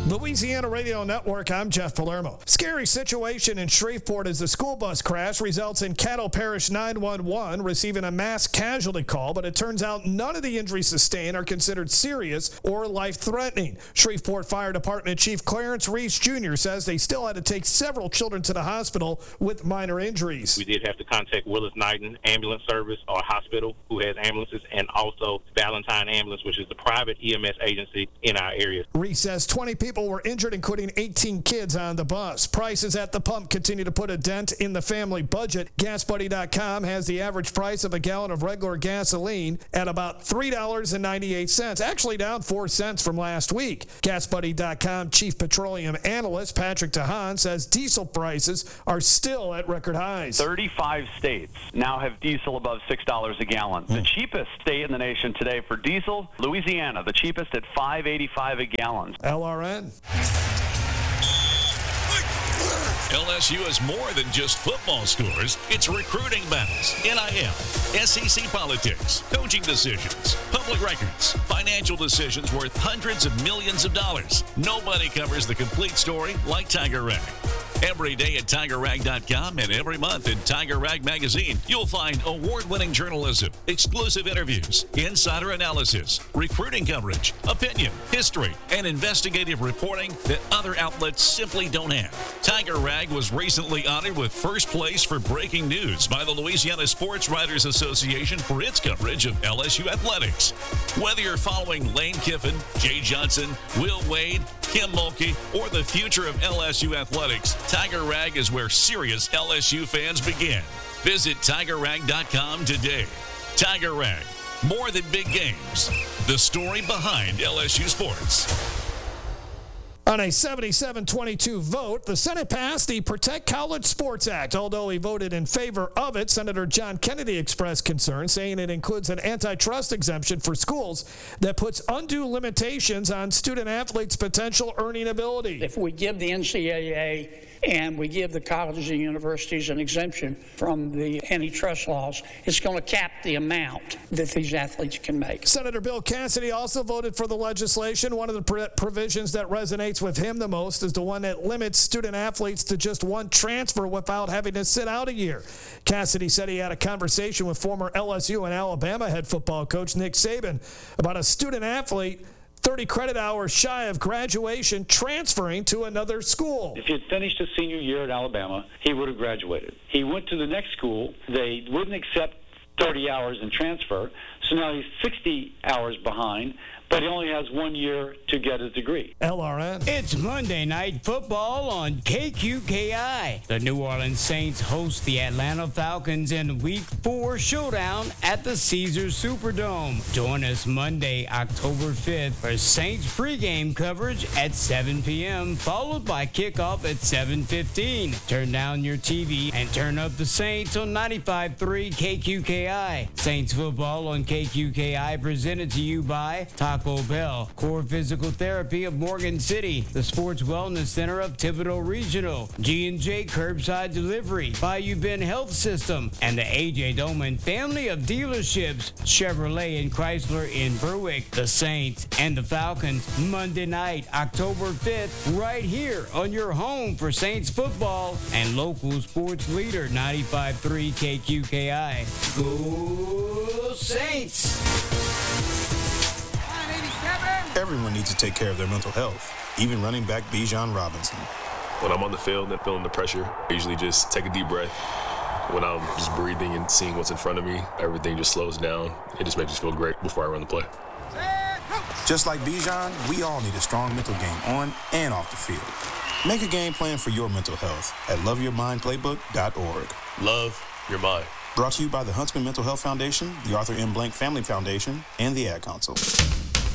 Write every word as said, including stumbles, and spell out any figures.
Louisiana Radio Network, I'm Jeff Palermo. Scary situation in Shreveport as the school bus crash results in Caddo Parish nine one one receiving a mass casualty call, but it turns out none of the injuries sustained are considered serious or life-threatening. Shreveport Fire Department Chief Clarence Reese Junior says they still had to take several children to the hospital with minor injuries. We did have to contact Willis Knighton Ambulance Service or hospital who has ambulances, and also Valentine Ambulance, which is the private E M S agency in our area. Reese says twenty people were injured, including eighteen kids on the bus. Prices at the pump continue to put a dent in the family budget. Gas Buddy dot com has the average price of a gallon of regular gasoline at about three dollars and ninety-eight cents, actually down four cents from last week. Gas Buddy dot com Chief Petroleum Analyst Patrick Tahan says diesel prices are still at record highs. thirty-five states now have diesel above six dollars a gallon. The cheapest state in the nation today for diesel, Louisiana, the cheapest at five eighty-five a gallon. L R N. L S U is more than just football scores. It's recruiting battles, N I L, S E C politics, coaching decisions, public records, financial decisions worth hundreds of millions of dollars. Nobody covers the complete story like Tiger Rag. Every day at Tiger Rag dot com and every month in Tiger Rag Magazine, you'll find award-winning journalism, exclusive interviews, insider analysis, recruiting coverage, opinion, history, and investigative reporting that other outlets simply don't have. Tiger Rag was recently honored with first place for breaking news by the Louisiana Sports Writers Association for its coverage of L S U athletics. Whether you're following Lane Kiffin, Jay Johnson, Will Wade, Kim Mulkey, or the future of L S U athletics, Tiger Rag is where serious L S U fans begin. Visit Tiger Rag dot com today. Tiger Rag, more than big games. The story behind L S U sports. On a seventy-seven twenty-two vote, the Senate passed the Protect College Sports Act. Although he voted in favor of it, Senator John Kennedy expressed concern, saying it includes an antitrust exemption for schools that puts undue limitations on student athletes' potential earning ability. If we give the N C double A and we give the colleges and universities an exemption from the antitrust laws, it's going to cap the amount that these athletes can make. Senator Bill Cassidy also voted for the legislation. One of the pr- provisions that resonates with him the most is the one that limits student athletes to just one transfer without having to sit out a year. Cassidy said he had a conversation with former L S U and Alabama head football coach Nick Saban about a student athlete thirty credit hours shy of graduation transferring to another school. If he had finished his senior year at Alabama, he would have graduated. He went to the next school. They wouldn't accept thirty hours and transfer, so now he's sixty hours behind, but he only has one year to get his degree. L R N. It's Monday Night Football on K Q K I. The New Orleans Saints host the Atlanta Falcons in Week four showdown at the Caesars Superdome. Join us Monday, October fifth for Saints pregame coverage at seven p.m., followed by kickoff at seven fifteen. Turn down your T V and turn up the Saints on ninety-five point three K Q K I. Saints football on K Q K I presented to you by Taco Bell, Core Physical Therapy of Morgan City, the Sports Wellness Center of Thibodeau Regional, G and J Curbside Delivery, Bayou Bend Health System, and the A J Doman family of dealerships, Chevrolet and Chrysler in Berwick. The Saints and the Falcons, Monday night, October fifth, right here on your home for Saints football and local sports leader, ninety-five point three K Q K I. Go Saints! Everyone needs to take care of their mental health, even running back Bijan Robinson. When I'm on the field and feeling the pressure, I usually just take a deep breath. When I'm just breathing and seeing what's in front of me, everything just slows down. It just makes me feel great before I run the play. Just like Bijan, we all need a strong mental game on and off the field. Make a game plan for your mental health at love your mind playbook dot org. Love your mind. Brought to you by the Huntsman Mental Health Foundation, the Arthur M. Blank Family Foundation, and the Ad Council.